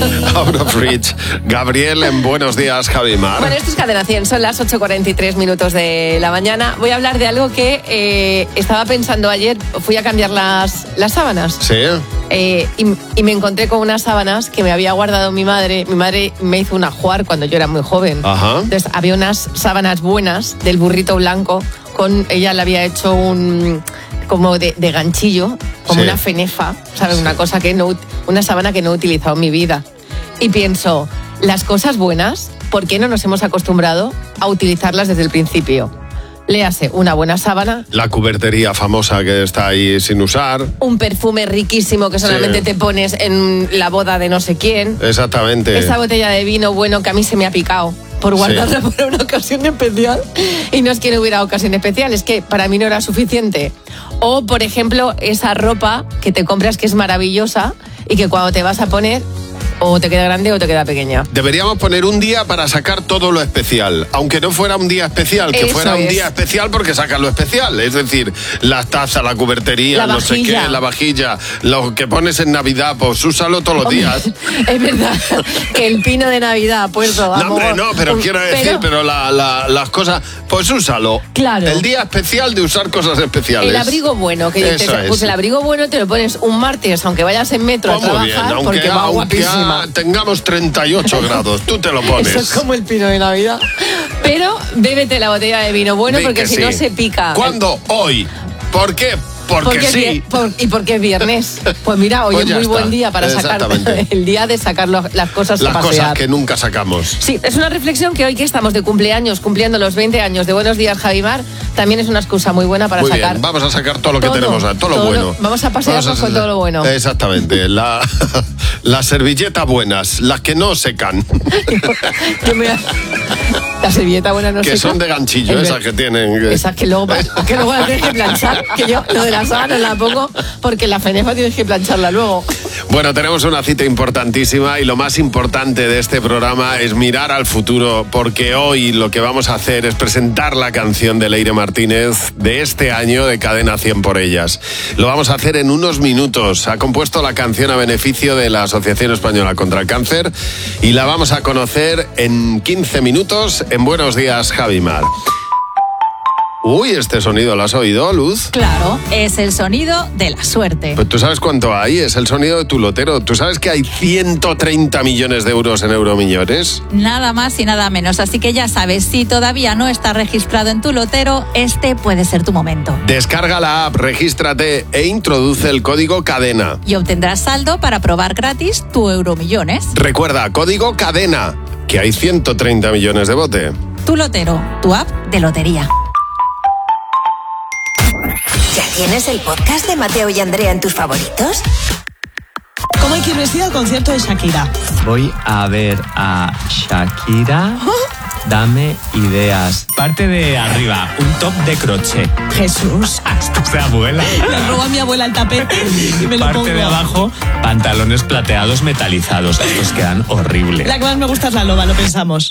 Out of Reach. Gabriel, en Buenos Días, Javimar. Bueno, esto es Cadena 100, son las 8:43 de la mañana. Voy a hablar de algo que estaba pensando ayer. Fui a cambiar las sábanas. Sí. Y me encontré con unas sábanas que me había guardado mi madre. Mi madre me hizo un ajuar cuando yo era muy joven. Ajá. Entonces había unas sábanas buenas del burrito blanco. Ella le había hecho como de ganchillo, como una fenefa, ¿sabes? Sí. Una cosa una sábana que no he utilizado en mi vida. Y pienso, las cosas buenas, ¿por qué no nos hemos acostumbrado a utilizarlas desde el principio? Léase, una buena sábana. La cubertería famosa que está ahí sin usar. Un perfume riquísimo que solamente te pones en la boda de no sé quién. Exactamente. Esa botella de vino bueno que a mí se me ha picado por guardarla para una ocasión especial. Y no es que no hubiera ocasión especial, es que para mí no era suficiente. O, por ejemplo, esa ropa que te compras que es maravillosa y que cuando te vas a poner o te queda grande o te queda pequeña. Deberíamos poner un día para sacar todo lo especial, aunque no fuera un día especial, que fuera un día especial porque saca lo especial, es decir, las tazas, la cubertería, no sé qué, la vajilla, lo que pones en Navidad, pues úsalo todos los días. Es verdad, que el pino de Navidad, pues vamos. No, hombre, no, pero quiero decir, pero las cosas, pues úsalo. Claro. El día especial de usar cosas especiales. El abrigo bueno, que dices, pues el abrigo bueno te lo pones un martes, aunque vayas en metro a trabajar, bien, porque va guapísima. Tengamos 38 grados, tú te lo pones. Eso es como el pino de Navidad. Pero bébete la botella de vino bueno, porque si no se pica. ¿Cuándo? Hoy. ¿Por qué? Porque sí. ¿Y porque es viernes? Pues mira, hoy es muy buen día para sacar el día de sacar las cosas a pasear. Las cosas que nunca sacamos. Sí, es una reflexión que hoy que estamos de cumpleaños, cumpliendo los 20 años de Buenos Días, Javimar, también es una excusa muy buena para sacar. Bien, vamos a sacar todo lo que tenemos, todo lo bueno. Vamos a pasearnos con todo lo bueno. Exactamente. Las servilletas buenas, las que no secan. La servilleta buena no seca. Que son de ganchillo, esas que tienen. Esas que luego las tienes que planchar, que yo lo de la sábana la pongo porque la fenefa tienes que plancharla luego. Bueno, tenemos una cita importantísima y lo más importante de este programa es mirar al futuro, porque hoy lo que vamos a hacer es presentar la canción de Leire Martínez de este año de Cadena 100 por ellas. Lo vamos a hacer en unos minutos. Ha compuesto la canción a beneficio de la Asociación Española contra el Cáncer y la vamos a conocer en 15 minutos en Buenos Días, Javimar. Uy, este sonido, ¿lo has oído, Luz? Claro, es el sonido de la suerte. Pues tú sabes cuánto hay, es el sonido de tu lotero. ¿Tú sabes que hay 130 millones de euros en Euromillones? Nada más y nada menos, así que ya sabes, si todavía no está registrado en tu lotero, este puede ser tu momento. Descarga la app, regístrate e introduce el código CADENA. Y obtendrás saldo para probar gratis tu Euromillones. Recuerda, código CADENA, que hay 130 millones de bote. Tu lotero, tu app de lotería. ¿Ya tienes el podcast de Mateo y Andrea en tus favoritos? ¿Cómo hay que ir vestida al concierto de Shakira? Voy a ver a Shakira. Dame ideas. Parte de arriba, un top de crochet. Jesús. Esto es de abuela. Le robo a mi abuela el tapete y me lo pongo. Parte de abajo, pantalones plateados metalizados. Estos quedan horribles. La que más me gusta es la loba, lo pensamos.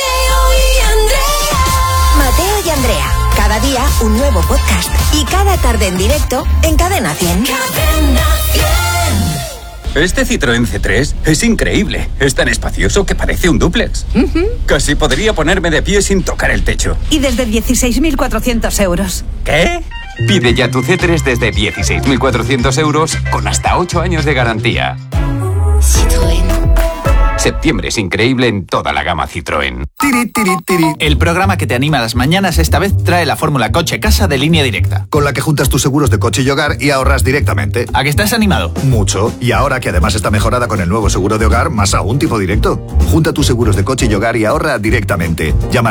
Mateo y Andrea. Cada día un nuevo podcast. Y cada tarde en directo en Cadena 100. Cadena 100. Este Citroën C3 es increíble. Es tan espacioso que parece un dúplex. Casi podría ponerme de pie sin tocar el techo. Y desde 16.400 euros. ¿Qué? Pide ya tu C3 desde 16.400 euros con hasta 8 años de garantía. Citroën. Septiembre es increíble en toda la gama Citroën. Tiri, tiri, tiri. El programa que te anima a las mañanas esta vez trae la fórmula coche-casa de Línea Directa, con la que juntas tus seguros de coche y hogar y ahorras directamente. ¿A que estás animado? Mucho. Y ahora que además está mejorada con el nuevo seguro de hogar, más aún tipo directo. Junta tus seguros de coche y hogar y ahorra directamente. Llama